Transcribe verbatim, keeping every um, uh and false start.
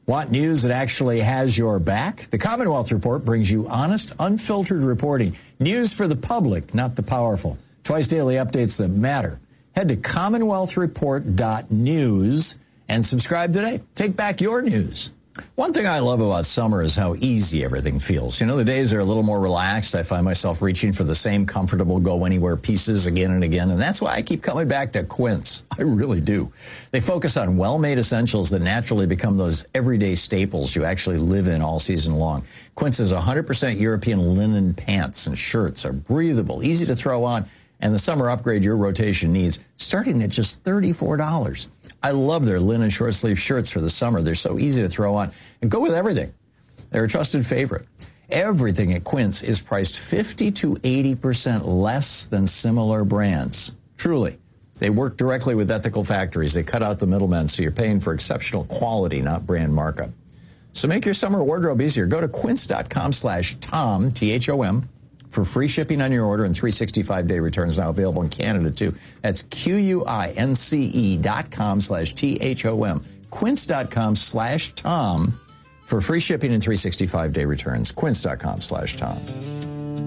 Want news that actually has your back? The Commonwealth Report brings you honest, unfiltered reporting. News for the public, not the powerful. Twice daily updates that matter. Head to commonwealth report dot news and subscribe today. Take back your news. One thing I love about summer is how easy everything feels. You know, the days are a little more relaxed. I find myself reaching for the same comfortable go-anywhere pieces again and again, and that's why I keep coming back to Quince. I really do. They focus on well-made essentials that naturally become those everyday staples you actually live in all season long. Quince's one hundred percent European linen pants and shirts are breathable, easy to throw on, and the summer upgrade your rotation needs, starting at just thirty-four dollars. I love their linen short-sleeve shirts for the summer. They're so easy to throw on and go with everything. They're a trusted favorite. Everything at Quince is priced fifty to eighty percent less than similar brands. Truly. They work directly with ethical factories. They cut out the middlemen, so you're paying for exceptional quality, not brand markup. So make your summer wardrobe easier. Go to quince.com slash Tom, T H O M, for free shipping on your order and three hundred sixty-five day returns, now available in Canada, too. That's Q-U-I-N-C-E dot com slash T-H-O-M. Quince.com slash Tom for free shipping and three hundred sixty-five day returns. Quince.com slash Tom.